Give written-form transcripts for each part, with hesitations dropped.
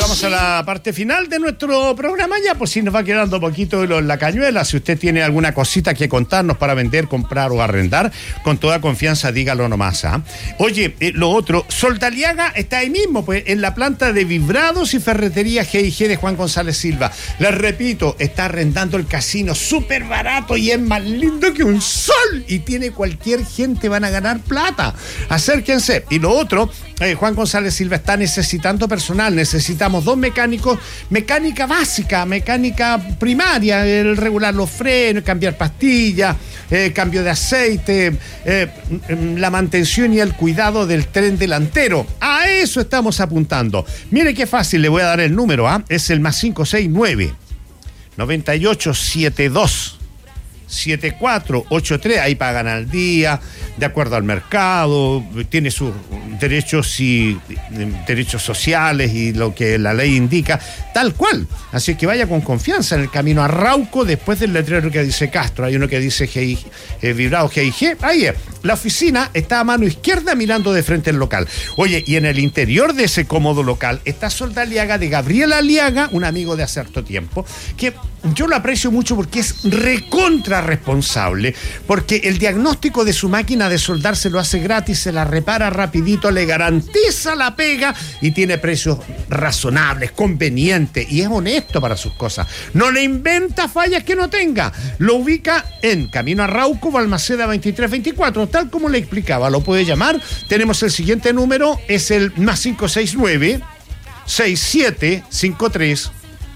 Vamos a la parte final de nuestro programa ya, pues si nos va quedando un poquito de la cañuela. Si usted tiene alguna cosita que contarnos para vender, comprar o arrendar, con toda confianza dígalo nomás, ¿ah? Oye, lo otro, Soldaliaga está ahí mismo, pues, en la planta de vibrados y ferretería G&G de Juan González Silva. Les repito, está arrendando el casino súper barato y es más lindo que un sol. Y tiene cualquier gente, van a ganar plata. Acérquense. Y lo otro, Juan González Silva está necesitando personal. Necesitamos 2 mecánicos, mecánica básica, mecánica primaria, el regular los frenos, cambiar pastillas, cambio de aceite, la mantención y el cuidado del tren delantero. A eso estamos apuntando. Mire qué fácil, le voy a dar el número, ¿ah? Es el más 569 9872 7483, ahí pagan al día, de acuerdo al mercado, tiene sus derechos y derechos sociales y lo que la ley indica, tal cual. Así que vaya con confianza en el camino a Rauco, después del letrero que dice Castro, hay uno que dice vibrado G&G, ahí es. La oficina está a mano izquierda mirando de frente al local. Oye, y en el interior de ese cómodo local está Soldaliaga de Gabriel Aliaga, un amigo de hace harto tiempo, que yo lo aprecio mucho porque es recontra responsable, porque el diagnóstico de su máquina de soldar se lo hace gratis, se la repara rapidito, le garantiza la pega y tiene precios razonables, convenientes, y es honesto para sus cosas. No le inventa fallas que no tenga. Lo ubica en Camino a Rauco, Balmaceda 2324, tal como le explicaba. Lo puede llamar. Tenemos el siguiente número, es el más 569 6753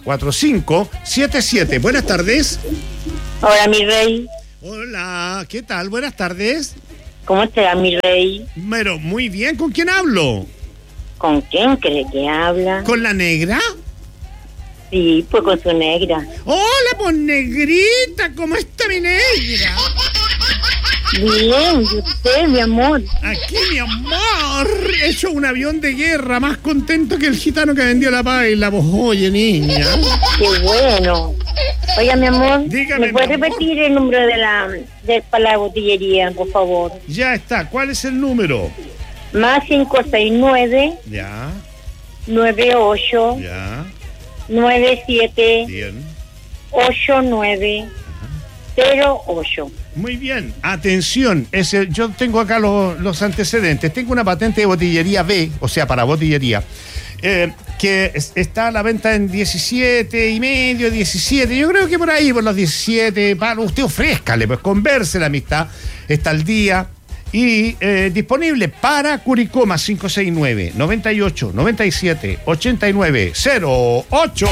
4577. Buenas tardes. Hola, mi rey. Hola, ¿qué tal? Buenas tardes. ¿Cómo estás, mi rey? Pero muy bien, ¿con quién hablo? ¿Con quién cree que habla? ¿Con la negra? Sí, pues con su negra. Hola, pues negrita, ¿cómo está mi negra? Bien, ¿y usted, mi amor? Aquí, mi amor, he hecho un avión de guerra, más contento que el gitano que vendió la paila. Pues oye, niña. Qué bueno. Oiga, mi amor, dígame, ¿me puede repetir el número para la botillería, por favor? Ya está, ¿cuál es el número? Más 569 Ya. 98 Ya. 97 Bien. 89 08. Muy bien, atención, yo tengo acá los antecedentes. Tengo una patente de botillería B, o sea, para botillería, que está a la venta en 17 y medio, 17. Yo creo que por ahí, por los 17, para usted ofrézcale, pues converse la amistad, está al día. Y disponible para Curicó, más 569 98 97 89 08.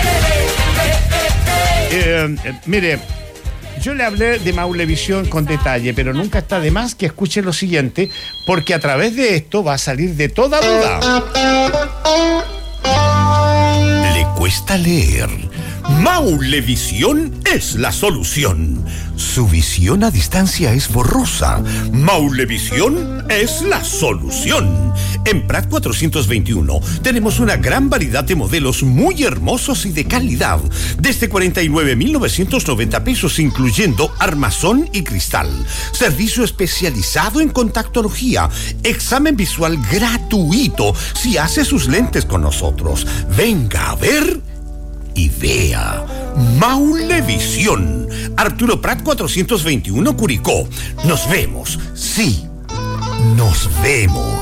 Mire, yo le hablé de Maulevisión con detalle, pero nunca está de más que escuche lo siguiente, porque a través de esto va a salir de toda duda. ¿Le cuesta leer? Maulevisión es la solución. Su visión a distancia es borrosa. Maulevisión es la solución. En Prat 421 tenemos una gran variedad de modelos muy hermosos y de calidad. Desde 49.990 pesos, incluyendo armazón y cristal. Servicio especializado en contactología. Examen visual gratuito si hace sus lentes con nosotros. Venga a ver y vea. Maulevisión. Arturo Prat 421 Curicó. Nos vemos. Sí, nos vemos.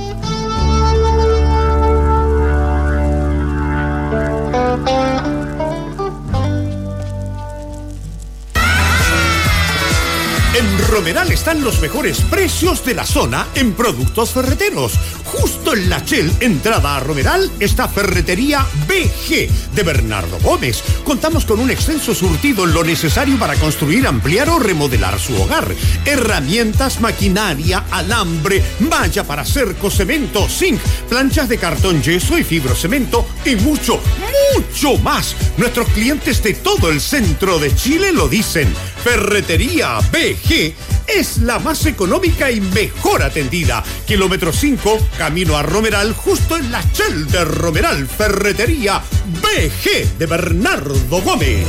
En Romeral están los mejores precios de la zona en productos ferreteros. Justo en la Shell, entrada a Romeral, está Ferretería BG de Bernardo Gómez. Contamos con un extenso surtido en lo necesario para construir, ampliar o remodelar su hogar. Herramientas, maquinaria, alambre, malla para cerco, cemento, zinc, planchas de cartón, yeso y fibrocemento y mucho, mucho más. Nuestros clientes de todo el centro de Chile lo dicen. Ferretería BG es la más económica y mejor atendida. Kilómetro 5, camino a Romeral, justo en la Shell de Romeral. Ferretería BG de Bernardo Gómez.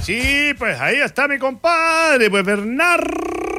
Sí, pues ahí está mi compadre, pues Bernardo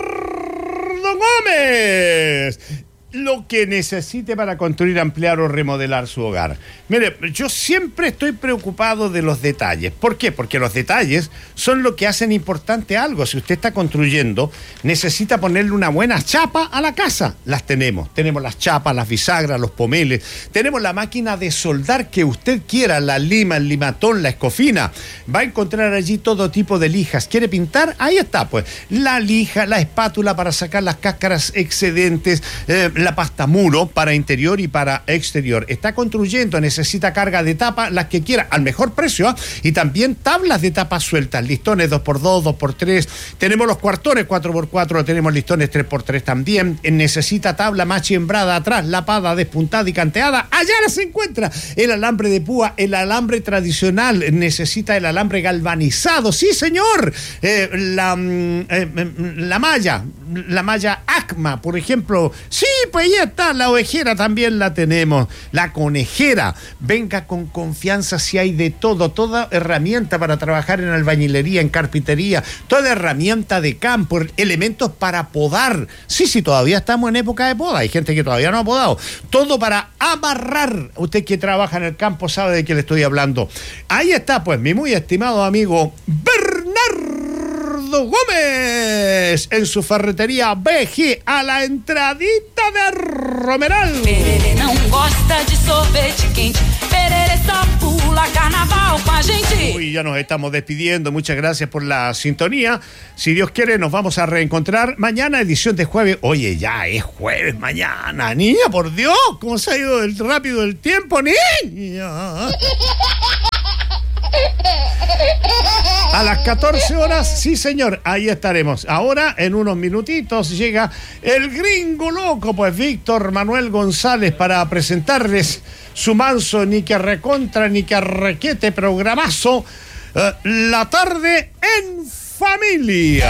Gómez. Lo que necesite para construir, ampliar o remodelar su hogar. Mire, yo siempre estoy preocupado de los detalles. ¿Por qué? Porque los detalles son lo que hacen importante algo. Si usted está construyendo, necesita ponerle una buena chapa a la casa. Las tenemos. Tenemos las chapas, las bisagras, los pomeles. Tenemos la máquina de soldar que usted quiera, la lima, el limatón, la escofina. Va a encontrar allí todo tipo de lijas. ¿Quiere pintar? Ahí está, pues. La lija, la espátula para sacar las cáscaras excedentes, la pasta muro para interior y para exterior. Está construyendo, necesita carga de tapa, las que quiera, al mejor precio, ¿eh? Y también tablas de tapa sueltas, listones 2x2, 2x3. Tenemos los cuartones 4x4, tenemos listones 3x3 también. Necesita tabla machembrada atrás, lapada, despuntada y canteada. Allá se encuentra el alambre de púa, el alambre tradicional. Necesita el alambre galvanizado. Sí, señor. La malla ACMA, por ejemplo. Sí, pues ya está. La ovejera también la tenemos. La conejera. Venga con confianza, si hay de todo, toda herramienta para trabajar en albañilería, en carpintería, toda herramienta de campo, elementos para podar. Sí, todavía estamos en época de poda. Hay gente que todavía no ha podado. Todo para amarrar. Usted que trabaja en el campo sabe de qué le estoy hablando. Ahí está, pues, mi muy estimado amigo Bernardo Gómez en su ferretería BG a la entradita de Romeral. Perere não gosta de sorvete quente. Perere só pula carnaval com a gente. Uy, ya nos estamos despidiendo. Muchas gracias por la sintonía. Si Dios quiere, nos vamos a reencontrar mañana, edición de jueves. Oye, ya es jueves mañana. Niña, por Dios, ¿cómo se ha ido rápido el tiempo, niña? A las 14 horas, sí señor, ahí estaremos. Ahora, en unos minutitos, llega el gringo loco, pues Víctor Manuel González, para presentarles su manso, ni que recontra, ni que requete programazo, La Tarde en Familia.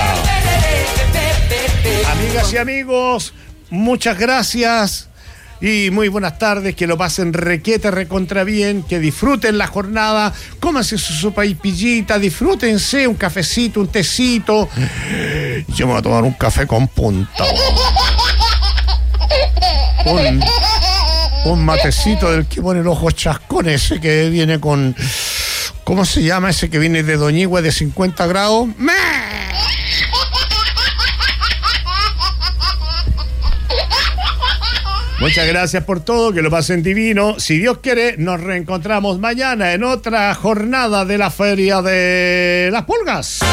Amigas y amigos, muchas gracias. Y muy buenas tardes, que lo pasen requete, recontra bien, que disfruten la jornada, cómanse su sopa y pillita, disfrútense un cafecito, un tecito. Yo me voy a tomar un café con punta. Un matecito del que pone el ojo chascón, ese que viene con... ¿Cómo se llama ese que viene de Doñigüe de 50 grados? Muchas gracias por todo, que lo pasen divino. Si Dios quiere, nos reencontramos mañana en otra jornada de la Feria de las Pulgas.